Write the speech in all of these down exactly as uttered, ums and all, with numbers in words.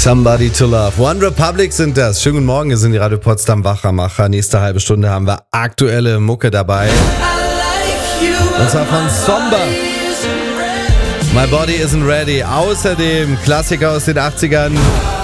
Somebody to Love. One Republic sind das. Schönen guten Morgen, wir sind die Radio Potsdam Wachermacher. Nächste halbe Stunde haben wir aktuelle Mucke dabei. Und zwar von Somber. My Body Isn't Ready. Außerdem Klassiker aus den achtzigern.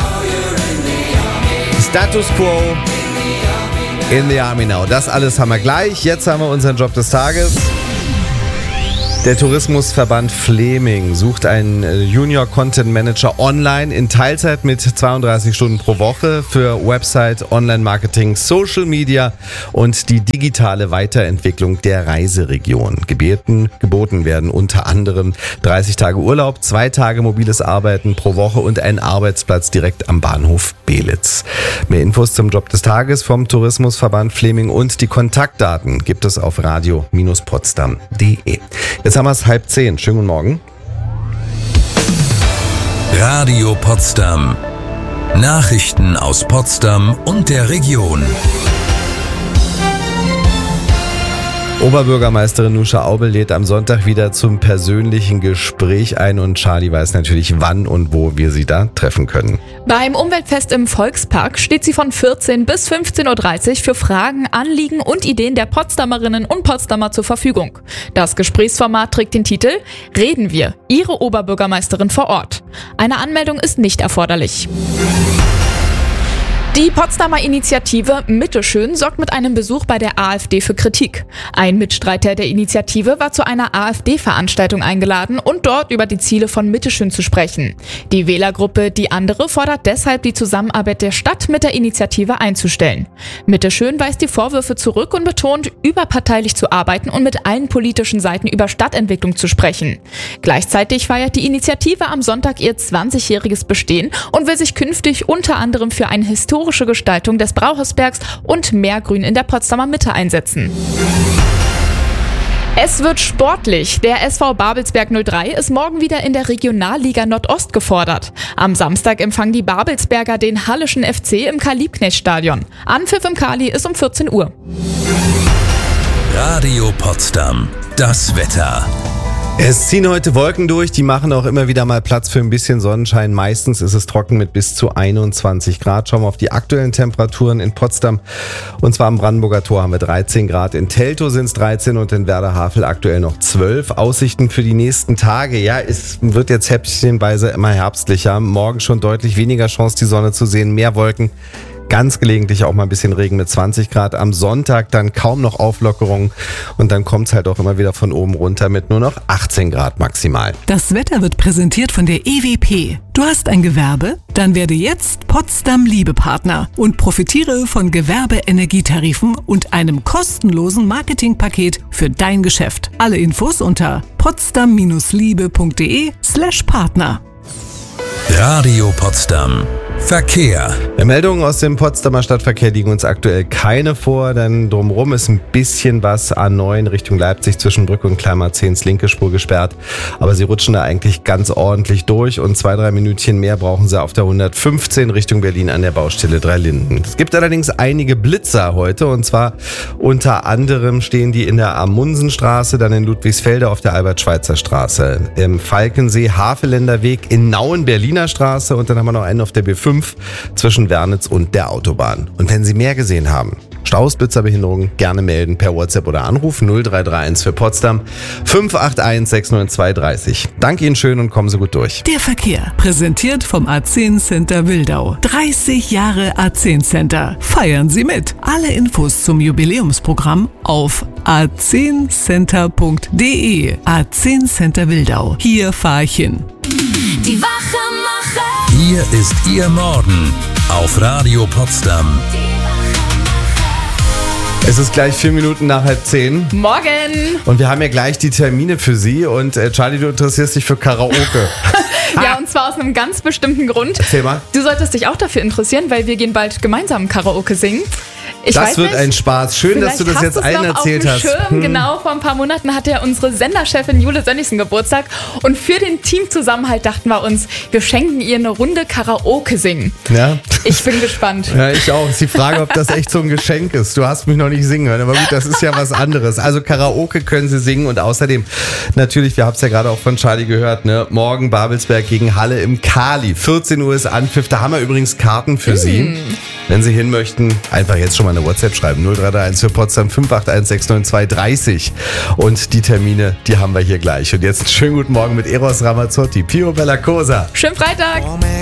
Status Quo. In the Army Now. Das alles haben wir gleich. Jetzt haben wir unseren Job des Tages. Der Tourismusverband Fleming sucht einen Junior Content Manager online in Teilzeit mit zweiunddreißig Stunden pro Woche für Website, Online-Marketing, Social Media und die digitale Weiterentwicklung der Reiseregion. Gebeten, geboten werden unter anderem dreißig Tage Urlaub, zwei Tage mobiles Arbeiten pro Woche und ein Arbeitsplatz direkt am Bahnhof Belitz. Mehr Infos zum Job des Tages vom Tourismusverband Fleming und die Kontaktdaten gibt es auf radio Bindestrich potsdam punkt de. Jetzt haben wir es halb zehn. Schönen guten Morgen. Radio Potsdam. Nachrichten aus Potsdam und der Region. Oberbürgermeisterin Nuscha Aubel lädt am Sonntag wieder zum persönlichen Gespräch ein und Charlie weiß natürlich, wann und wo wir sie da treffen können. Beim Umweltfest im Volkspark steht sie von vierzehn bis fünfzehn Uhr dreißig für Fragen, Anliegen und Ideen der Potsdamerinnen und Potsdamer zur Verfügung. Das Gesprächsformat trägt den Titel Reden wir, Ihre Oberbürgermeisterin vor Ort. Eine Anmeldung ist nicht erforderlich. Die Potsdamer Initiative Mitteschön sorgt mit einem Besuch bei der AfD für Kritik. Ein Mitstreiter der Initiative war zu einer AfD-Veranstaltung eingeladen und dort über die Ziele von Mitteschön zu sprechen. Die Wählergruppe Die Andere fordert deshalb, die Zusammenarbeit der Stadt mit der Initiative einzustellen. Mitteschön weist die Vorwürfe zurück und betont, überparteilich zu arbeiten und mit allen politischen Seiten über Stadtentwicklung zu sprechen. Gleichzeitig feiert die Initiative am Sonntag ihr zwanzigjähriges Bestehen und will sich künftig unter anderem für ein historisches Gestaltung des Brauhausbergs und mehr Grün in der Potsdamer Mitte einsetzen. Es wird sportlich. Der S V Babelsberg null drei ist morgen wieder in der Regionalliga Nordost gefordert. Am Samstag empfangen die Babelsberger den Halleschen F C im Karl-Liebknecht-Stadion. Anpfiff im Kali ist um vierzehn Uhr. Radio Potsdam. Das Wetter. Es ziehen heute Wolken durch, die machen auch immer wieder mal Platz für ein bisschen Sonnenschein. Meistens ist es trocken mit bis zu einundzwanzig Grad. Schauen wir auf die aktuellen Temperaturen in Potsdam. Und zwar am Brandenburger Tor haben wir dreizehn Grad. In Teltow sind es dreizehn und in Werder-Havel aktuell noch zwölf. Aussichten für die nächsten Tage. Ja, es wird jetzt häppchenweise immer herbstlicher. Morgen schon deutlich weniger Chance, die Sonne zu sehen. Mehr Wolken. Ganz gelegentlich auch mal ein bisschen Regen mit zwanzig Grad. Am Sonntag dann kaum noch Auflockerung. Und dann kommt es halt auch immer wieder von oben runter mit nur noch achtzehn Grad maximal. Das Wetter wird präsentiert von der E W P. Du hast ein Gewerbe? Dann werde jetzt Potsdam Liebepartner und profitiere von Gewerbeenergietarifen und einem kostenlosen Marketingpaket für dein Geschäft. Alle Infos unter potsdam liebe punkt de slash Partner. Radio Potsdam. Verkehr. Meldungen aus dem Potsdamer Stadtverkehr liegen uns aktuell keine vor, denn drumherum ist ein bisschen was. A neun Richtung Leipzig zwischen Brücke und Kleinmarzehns linke Spur gesperrt, aber sie rutschen da eigentlich ganz ordentlich durch und zwei, drei Minütchen mehr brauchen sie auf der hundertfünfzehn Richtung Berlin an der Baustelle Drei Linden. Es gibt allerdings einige Blitzer heute und zwar unter anderem stehen die in der Amundsenstraße, dann in Ludwigsfelde auf der Albert-Schweitzer-Straße, im Falkensee Haveländer Weg, in Nauen Berliner Straße und dann haben wir noch einen auf der B fünf zwischen Wernitz und der Autobahn. Und wenn Sie mehr gesehen haben, Staus, Blitzerbehinderung, gerne melden per WhatsApp oder Anruf null drei drei eins für Potsdam fünf acht eins sechs neun zwei drei null. Danke Ihnen schön und kommen Sie gut durch. Der Verkehr, präsentiert vom A zehn Center Wildau. dreißig Jahre A zehn Center. Feiern Sie mit. Alle Infos zum Jubiläumsprogramm auf a zehn center punkt de. A zehn Center Wildau. Hier fahre ich hin. Die Wachermacher. Hier ist Ihr Morgen auf Radio Potsdam. Es ist gleich vier Minuten nach halb zehn. Morgen! Und wir haben ja gleich die Termine für Sie. Und äh, Charlie, du interessierst dich für Karaoke. Ja, und zwar aus einem ganz bestimmten Grund. Erzähl mal. Du solltest dich auch dafür interessieren, weil wir gehen bald gemeinsam Karaoke singen. Ich das weiß wird nicht, ein Spaß. Schön, dass du das jetzt allen erzählt hast. Schirm. Hm. Genau, vor ein paar Monaten hatte ja unsere Senderchefin Jule Sönnigsen Geburtstag. Und für den Teamzusammenhalt dachten wir uns, wir schenken ihr eine Runde Karaoke singen. Ja. Ich bin gespannt. Ja, ich auch. Ist die Frage, ob das echt so ein Geschenk ist. Du hast mich noch nicht singen hören, aber gut, das ist ja was anderes. Also Karaoke können sie singen und außerdem natürlich, wir haben es ja gerade auch von Charlie gehört, ne? Morgen Babelsberg gegen Halle im Kali. vierzehn Uhr ist Anpfiff. Da haben wir übrigens Karten für mm. Sie. Wenn Sie hin möchten, einfach jetzt schon mal eine WhatsApp schreiben. null drei drei eins für Potsdam fünf acht eins sechs neun zwei drei null. Und die Termine, die haben wir hier gleich. Und jetzt einen schönen guten Morgen mit Eros Ramazzotti. Pio Bella Cosa. Schönen Freitag.